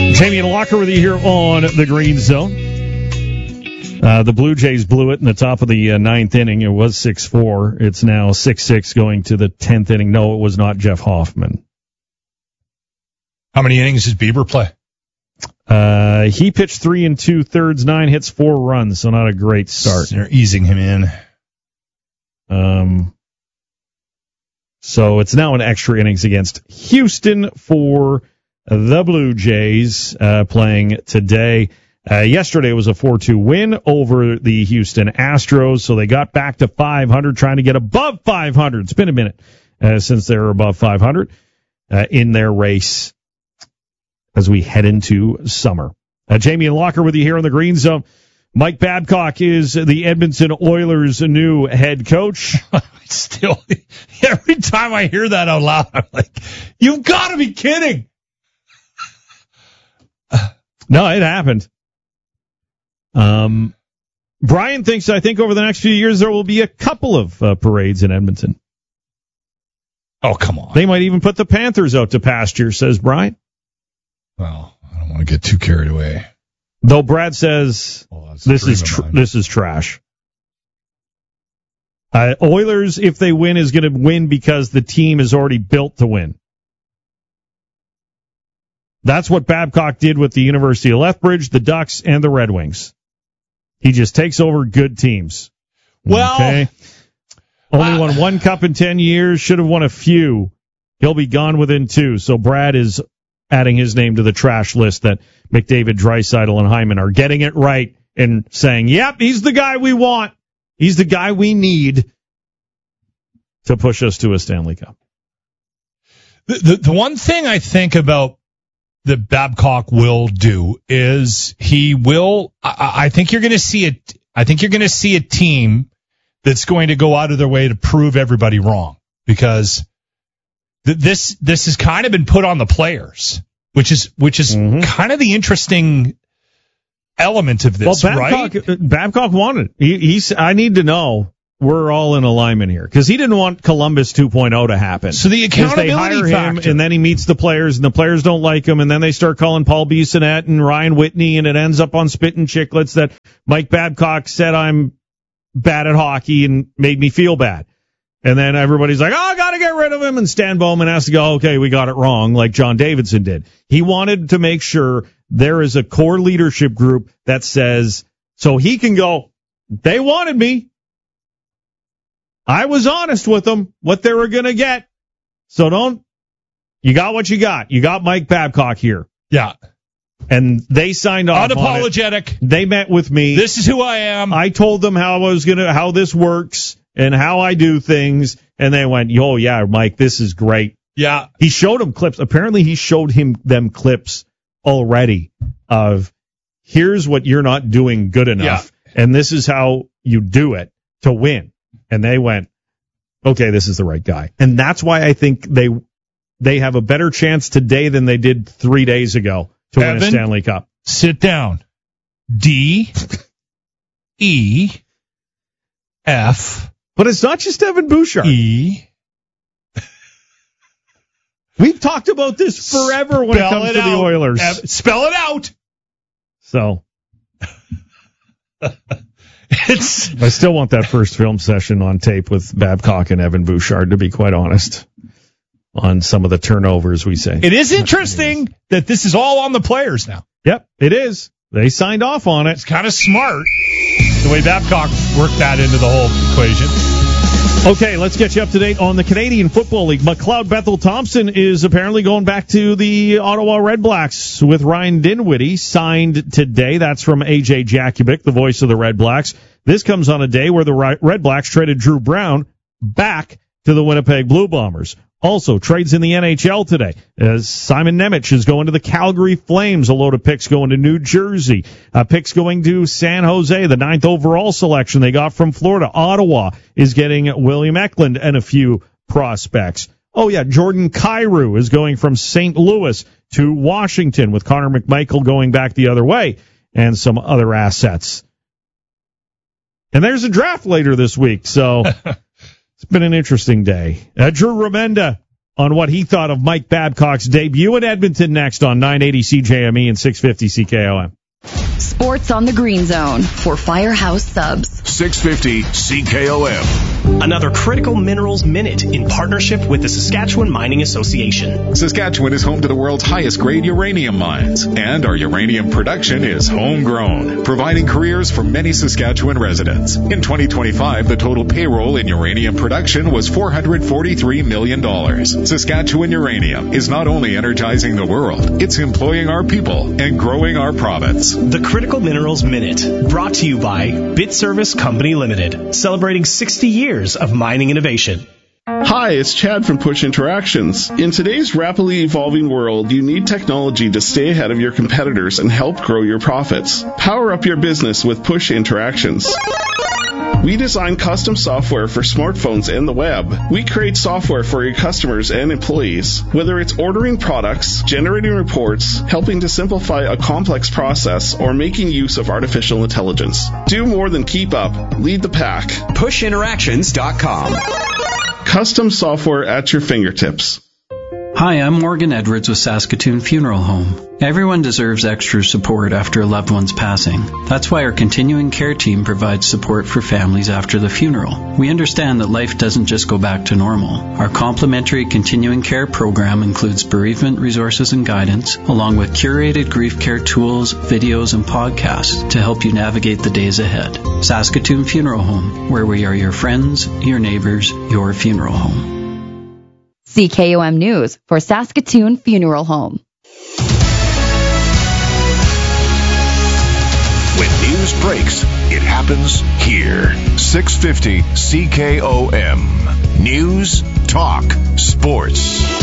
Jamie and Walker with you here on the Green Zone. The Blue Jays blew it in the top of the ninth inning. It was 6-4. It's now 6-6 going to the 10th inning. No, it was not Jeff Hoffman. How many innings does Bieber play? He pitched 3 2/3, 9 hits, 4 runs, so not a great start. They're easing him in. So it's now an extra innings against Houston for the Blue Jays playing today. Yesterday was a 4-2 win over the Houston Astros, so they got back to 500, trying to get above 500. It's been a minute since they were above 500 in their race as we head into summer. Jamie and Locker with you here on the Green Zone. Mike Babcock is the Edmonton Oilers' new head coach. Still, every time I hear that out loud, I'm like, you've got to be kidding. No, it happened. Brian thinks, I think over the next few years there will be a couple of parades in Edmonton. Oh, come on. They might even put the Panthers out to pasture, says Brian. Well, I don't want to get too carried away. Though Brad says this is trash. Oilers, if they win, is going to win because the team is already built to win. That's what Babcock did with the University of Lethbridge, the Ducks, and the Red Wings. He just takes over good teams. Well, okay? Only won 1 cup in 10 years, should have won a few. He'll be gone within 2. So Brad is adding his name to the trash list that McDavid, Draisaitl, and Hyman are getting it right and saying, yep, he's the guy we want. He's the guy we need to push us to a Stanley Cup. The one thing I think about that Babcock will do is he will. I think you're going to see it. I think you're going to see a team that's going to go out of their way to prove everybody wrong, because this has kind of been put on the players, which is kind of the interesting element of this. Well, Babcock wanted it. I need to know we're all in alignment here, because he didn't want Columbus 2.0 to happen. So the accountability they hire factor. him, and then he meets the players, and the players don't like him, and then they start calling Paul Bissonnette and Ryan Whitney, and it ends up on Spittin' Chicklets that Mike Babcock said I'm bad at hockey and made me feel bad. And then everybody's like, oh, got to get rid of him, and Stan Bowman has to go, okay, we got it wrong, like John Davidson did. He wanted to make sure there is a core leadership group that says, so he can go, they wanted me. I was honest with them, what they were going to get. So you got what you got. You got Mike Babcock here. Yeah. And they signed off. Unapologetic. They met with me. This is who I am. I told them how this works and how I do things. And they went, oh yeah, Mike, this is great. Yeah. He showed them clips. Apparently he showed them clips already of here's what you're not doing good enough. Yeah. And this is how you do it to win. And they went, okay, this is the right guy. And that's why I think they have a better chance today than they did 3 days ago to win a Stanley Cup. Sit down. D-E-F. But it's not just Evan Bouchard. E. We've talked about this forever when it comes to the Oilers. Spell it out. So. I still want that first film session on tape with Babcock and Evan Bouchard, to be quite honest, on some of the turnovers we say. It is interesting that this is all on the players now. Yep, it is. They signed off on it. It's kind of smart the way Babcock worked that into the whole equation. Okay, let's get you up to date on the Canadian Football League. McLeod Bethel Thompson is apparently going back to the Ottawa Red Blacks with Ryan Dinwiddie signed today. That's from AJ Jakubic, the voice of the Red Blacks. This comes on a day where the Red Blacks traded Drew Brown back to the Winnipeg Blue Bombers. Also, trades in the NHL today. As Simon Nemec is going to the Calgary Flames. A load of picks going to New Jersey. Picks going to San Jose, the 9th overall selection they got from Florida. Ottawa is getting William Eklund and a few prospects. Oh, yeah, Jordan Kyrou is going from St. Louis to Washington, with Connor McMichael going back the other way, and some other assets. And there's a draft later this week, so... It's been an interesting day. Drew Remenda on what he thought of Mike Babcock's debut in Edmonton next on 980 CJME and 650 CKOM. Sports on the Green Zone for Firehouse Subs. 650 CKOM. Another Critical Minerals Minute in partnership with the Saskatchewan Mining Association. Saskatchewan is home to the world's highest grade uranium mines, and our uranium production is homegrown, providing careers for many Saskatchewan residents. In 2025, the total payroll in uranium production was $443 million. Saskatchewan Uranium is not only energizing the world, it's employing our people and growing our province. The Critical Minerals Minute, brought to you by BitService Company Limited, celebrating 60 years of mining innovation. Hi, it's Chad from Push Interactions. In today's rapidly evolving world, you need technology to stay ahead of your competitors and help grow your profits. Power up your business with Push Interactions. We design custom software for smartphones and the web. We create software for your customers and employees. Whether it's ordering products, generating reports, helping to simplify a complex process, or making use of artificial intelligence. Do more than keep up. Lead the pack. PushInteractions.com. Custom software at your fingertips. Hi, I'm Morgan Edwards with Saskatoon Funeral Home. Everyone deserves extra support after a loved one's passing. That's why our continuing care team provides support for families after the funeral. We understand that life doesn't just go back to normal. Our complimentary continuing care program includes bereavement resources and guidance, along with curated grief care tools, videos, and podcasts to help you navigate the days ahead. Saskatoon Funeral Home, where we are your friends, your neighbors, your funeral home. CKOM News for Saskatoon Funeral Home. When news breaks, it happens here. 650 CKOM. News, talk, sports.